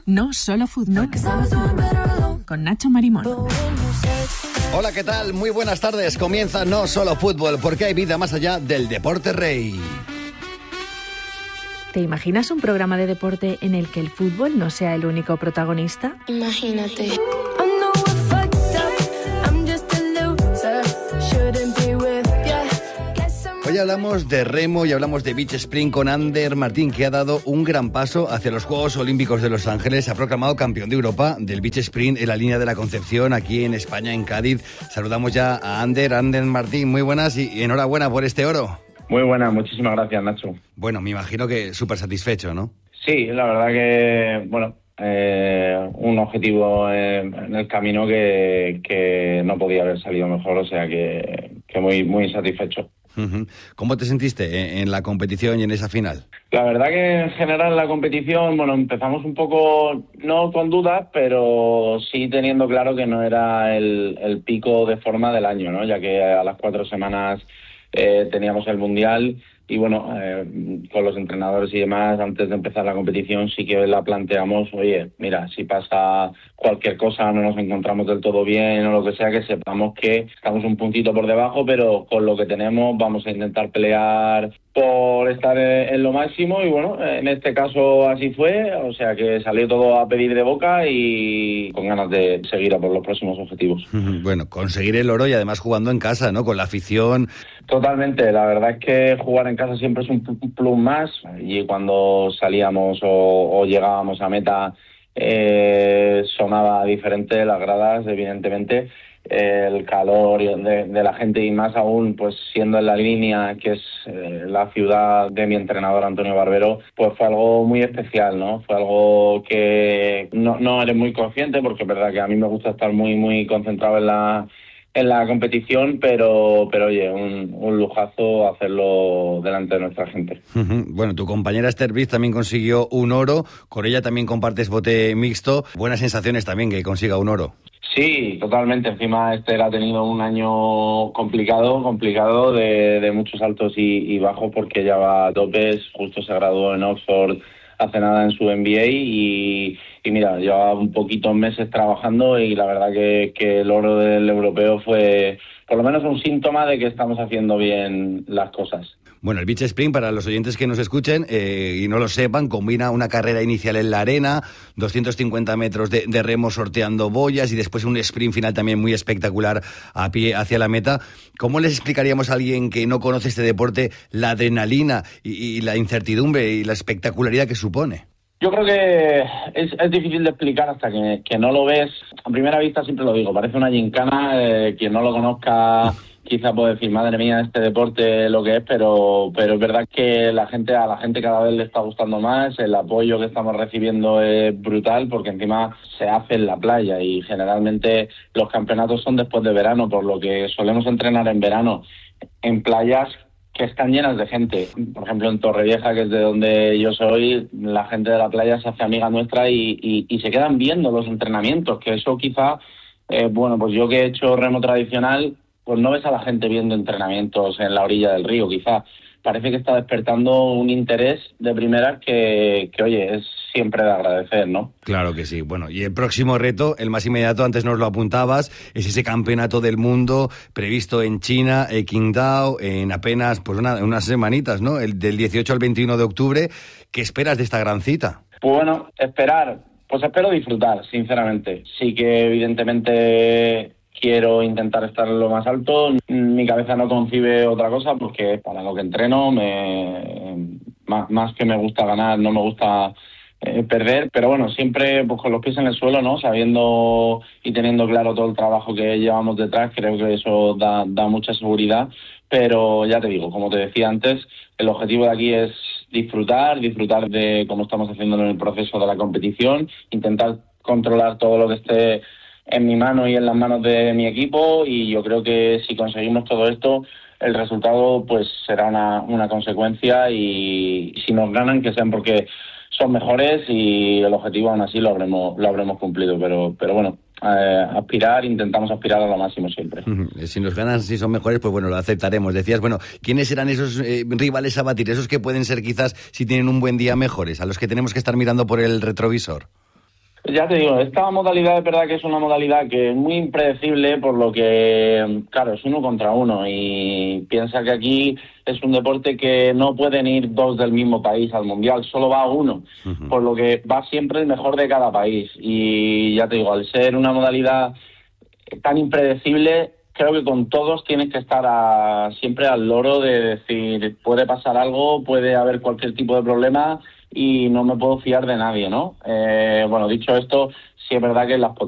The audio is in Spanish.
No Solo Fútbol, con Nacho Marimón. Hola, ¿qué tal? Muy buenas tardes. Comienza No Solo Fútbol, porque hay vida más allá del deporte rey. ¿Te imaginas un programa de deporte en el que el fútbol no sea el único protagonista? Imagínate. Hoy hablamos de remo y hablamos de beach sprint con Ander Martín, que ha dado un gran paso hacia los Juegos Olímpicos de Los Ángeles. Se ha proclamado campeón de Europa del beach sprint en la línea de la Concepción, aquí en España, en Cádiz. Saludamos ya a Ander Martín. Muy buenas y enhorabuena por este oro. Muy buena, muchísimas gracias, Nacho. Bueno, me imagino que súper satisfecho, ¿no? Sí, la verdad que, un objetivo en el camino que no podía haber salido mejor, o sea que muy, muy satisfecho. ¿Cómo te sentiste en la competición y en esa final? La verdad que en general la competición, empezamos un poco, no con dudas, pero sí teniendo claro que no era el pico de forma del año, ¿no? Ya que a las 4 semanas teníamos el Mundial y con los entrenadores y demás, antes de empezar la competición sí que la planteamos, oye, mira, si pasa cualquier cosa, no nos encontramos del todo bien o lo que sea, que sepamos que estamos un puntito por debajo, pero con lo que tenemos vamos a intentar pelear por estar en lo máximo y en este caso así fue, o sea que salió todo a pedir de boca y con ganas de seguir a por los próximos objetivos. Bueno, conseguir el oro y además jugando en casa, ¿no? Con la afición. Totalmente, la verdad es que jugar en casa siempre es un plus más y cuando salíamos o llegábamos a meta sonaba diferente las gradas, evidentemente. El calor de la gente y más aún pues siendo en la línea que es la ciudad de mi entrenador Antonio Barbero, pues fue algo muy especial, ¿no? Fue algo que no eres muy consciente porque es verdad que a mí me gusta estar muy muy concentrado en la competición, pero oye, un lujazo hacerlo delante de nuestra gente. Bueno, tu compañera Esther Briz también consiguió un oro, con ella también compartes bote mixto, buenas sensaciones también que consiga un oro. Sí, totalmente. Encima Esther ha tenido un año complicado de muchos altos y bajos porque ella va a topes, justo se graduó en Oxford hace nada en su MBA y mira, lleva un poquito meses trabajando y la verdad que el oro del europeo fue por lo menos un síntoma de que estamos haciendo bien las cosas. Bueno, el beach sprint, para los oyentes que nos escuchen y no lo sepan, combina una carrera inicial en la arena, 250 metros de remo sorteando boyas y después un sprint final también muy espectacular a pie hacia la meta. ¿Cómo les explicaríamos a alguien que no conoce este deporte la adrenalina y la incertidumbre y la espectacularidad que supone? Yo creo que es difícil de explicar hasta que no lo ves. A primera vista siempre lo digo, parece una gincana, quien no lo conozca quizá puede decir, madre mía, este deporte lo que es, pero es verdad que a la gente cada vez le está gustando más, el apoyo que estamos recibiendo es brutal porque encima se hace en la playa y generalmente los campeonatos son después de verano, por lo que solemos entrenar en verano en playas que están llenas de gente. Por ejemplo, en Torrevieja, que es de donde yo soy, la gente de la playa se hace amiga nuestra y se quedan viendo los entrenamientos, que eso quizá, pues yo que he hecho remo tradicional, pues no ves a la gente viendo entrenamientos en la orilla del río, quizá. Parece que está despertando un interés de primeras que oye, es siempre de agradecer, ¿no? Claro que sí. Bueno, y el próximo reto, el más inmediato, antes nos lo apuntabas, es ese campeonato del mundo previsto en China, Qingdao, en apenas pues unas semanitas, ¿no? El del 18 al 21 de octubre. ¿Qué esperas de esta gran cita? Pues bueno, espero disfrutar, sinceramente. Sí que evidentemente quiero intentar estar en lo más alto. Mi cabeza no concibe otra cosa porque para lo que entreno, más que me gusta ganar, no me gusta perder. Pero bueno, siempre pues con los pies en el suelo, ¿no? Sabiendo y teniendo claro todo el trabajo que llevamos detrás, creo que eso da mucha seguridad. Pero ya te digo, como te decía antes, el objetivo de aquí es disfrutar de cómo estamos haciendo en el proceso de la competición, intentar controlar todo lo que esté en mi mano y en las manos de mi equipo y yo creo que si conseguimos todo esto el resultado pues será una consecuencia y si nos ganan que sean porque son mejores y el objetivo aún así lo habremos cumplido, pero bueno, intentamos aspirar a lo máximo siempre. Si nos ganan, si son mejores, pues bueno, lo aceptaremos. Decías, bueno, ¿quiénes serán esos rivales a batir? Esos que pueden ser quizás, si tienen un buen día, mejores, a los que tenemos que estar mirando por el retrovisor. Ya te digo, esta modalidad es verdad que es una modalidad que es muy impredecible, por lo que, claro, es 1 contra 1 y piensa que aquí es un deporte que no pueden ir 2 del mismo país al Mundial, solo va uno, por lo que va siempre el mejor de cada país. Y ya te digo, al ser una modalidad tan impredecible, creo que con todos tienes que estar siempre al loro de decir, puede pasar algo, puede haber cualquier tipo de problema y no me puedo fiar de nadie, ¿no? Bueno, dicho esto, sí es verdad que las